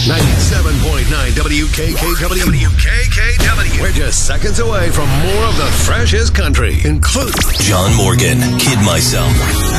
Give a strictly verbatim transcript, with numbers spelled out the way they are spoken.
ninety-seven point nine W K K W. W K K W. We're just seconds away from more of the freshest country, including John Morgan, Kid Myself.